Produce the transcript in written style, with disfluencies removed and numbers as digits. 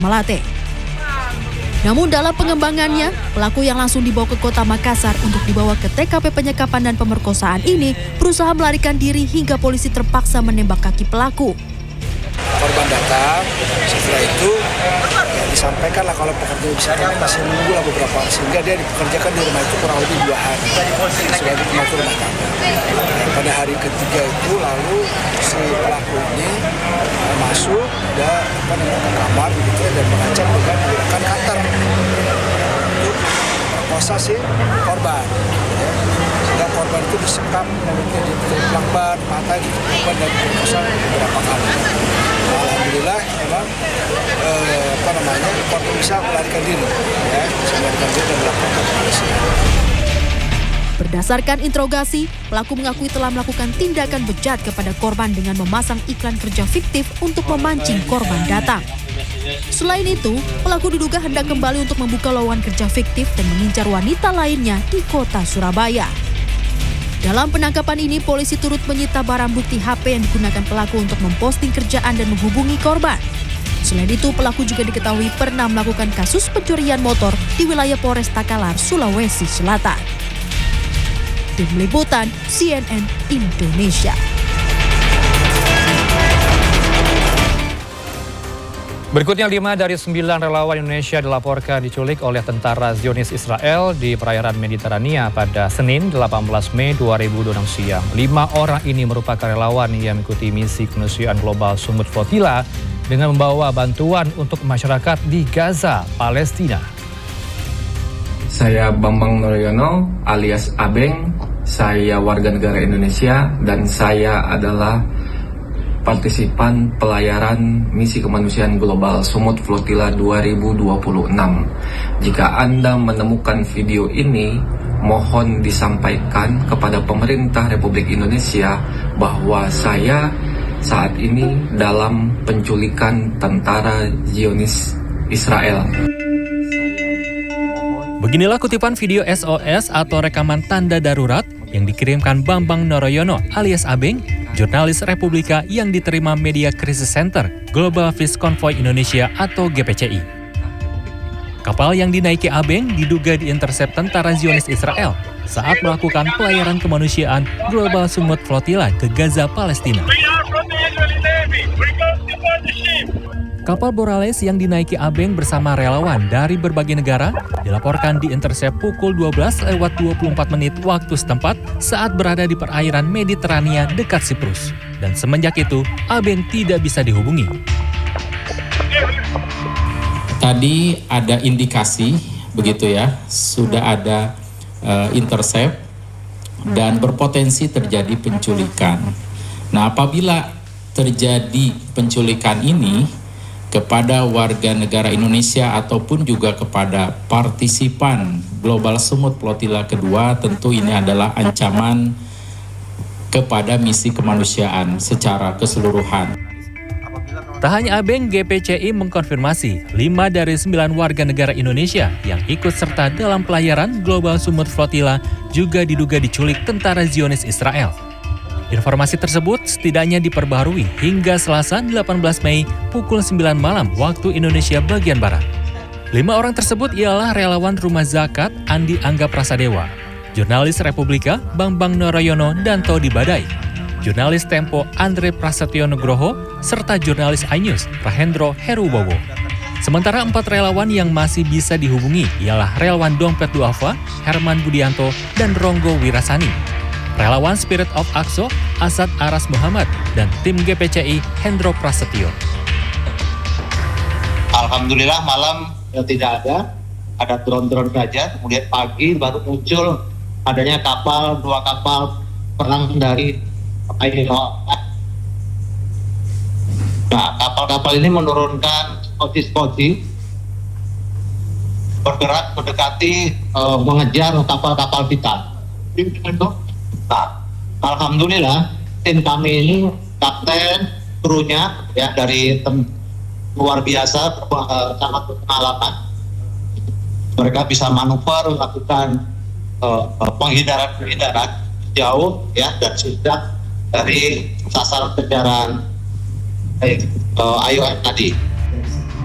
Malate. Namun dalam pengembangannya, pelaku yang langsung dibawa ke kota Makassar untuk dibawa ke TKP penyekapan dan pemerkosaan ini berusaha melarikan diri hingga polisi terpaksa menembak kaki pelaku. Korban datang, setelah itu disampaikan lah kalau pekerja bisa masih menunggu lah beberapa hari, sehingga dia dipekerjakan di rumah itu kurang lebih 2 hari sebagai pembantu rumah tangga. Pada hari ketiga itu lalu si pelaku ini masuk ke kamar begitu dan mengancam dengan menggunakan cutter untuk memperkosa si korban. Sehingga korban itu disekam, mulutnya dipelakban, mata dipelakban dan diperkosa beberapa kali. Alhamdulillah memang korban bisa melarikan diri, bisa melarikan diri dan melakukan polisi. Berdasarkan interogasi, pelaku mengakui telah melakukan tindakan bejat kepada korban dengan memasang iklan kerja fiktif untuk memancing korban datang. Selain itu, pelaku diduga hendak kembali untuk membuka lowongan kerja fiktif dan mengincar wanita lainnya di kota Surabaya. Dalam penangkapan ini, polisi turut menyita barang bukti HP yang digunakan pelaku untuk memposting kerjaan dan menghubungi korban. Selain itu, pelaku juga diketahui pernah melakukan kasus pencurian motor di wilayah Polres Takalar, Sulawesi Selatan. Tim Liputan CNN Indonesia. Berikutnya 5 dari 9 relawan Indonesia dilaporkan diculik oleh tentara Zionis Israel di perairan Mediterania pada Senin 18 Mei 2026 siang. 5 orang ini merupakan relawan yang mengikuti misi kemanusiaan global Sumut Flotilla dengan membawa bantuan untuk masyarakat di Gaza, Palestina. Saya Bambang Noroyono alias Abeng, saya warga negara Indonesia dan saya adalah partisipan pelayaran misi kemanusiaan global Sumut Flotilla 2026. Jika Anda menemukan video ini, mohon disampaikan kepada pemerintah Republik Indonesia bahwa saya saat ini dalam penculikan tentara Zionis Israel. Beginilah kutipan video SOS atau rekaman tanda darurat yang dikirimkan Bambang Noroyono alias Abeng, jurnalis Republika yang diterima Media Crisis Center Global Fish Convoy Indonesia atau GPCI. Kapal yang dinaiki Abeng diduga diintersep tentara Zionis Israel saat melakukan pelayaran kemanusiaan Global Sumut Flotilla ke Gaza, Palestina. Kapal Borales yang dinaiki Abeng bersama relawan dari berbagai negara dilaporkan diintersep pukul 12:24 waktu setempat saat berada di perairan Mediterania dekat Siprus. Dan semenjak itu, Abeng tidak bisa dihubungi. Tadi ada indikasi, begitu ya, sudah ada intercept dan berpotensi terjadi penculikan. Nah, apabila terjadi penculikan ini kepada warga negara Indonesia ataupun juga kepada partisipan Global Sumut Flotilla kedua, tentu ini adalah ancaman kepada misi kemanusiaan secara keseluruhan. Tak hanya Abeng, GPCI mengkonfirmasi 5 dari 9 warga negara Indonesia yang ikut serta dalam pelayaran Global Sumut Flotilla juga diduga diculik tentara Zionis Israel. Informasi tersebut setidaknya diperbaharui hingga Selasa 18 Mei pukul 9 malam waktu Indonesia bagian Barat. 5 orang tersebut ialah relawan Rumah Zakat Andi Angga Prasadewa, jurnalis Republika Bambang Noroyono dan Todi Badai, jurnalis Tempo Andre Prasetyo Nugroho, serta jurnalis iNews Rahendro Herubowo. Sementara 4 relawan yang masih bisa dihubungi ialah relawan Dompet Duafa, Herman Budianto, dan Ronggo Wirasani. Relawan Spirit of Aqsa, Asad Aras Muhammad, dan tim GPCI Hendro Prasetyo. Alhamdulillah malam tidak ada drone-drone saja, kemudian pagi baru muncul adanya kapal, 2 kapal perang dari ILO. Nah, kapal-kapal ini menurunkan skoti bergerak mendekati mengejar kapal-kapal kita. Nah, alhamdulillah tim kami ini, kapten, krunya ya dari luar biasa, sangat berpengalaman. Mereka bisa manuver, melakukan penghindaran jauh ya dan sudah dari sasaran kejaran IOM tadi.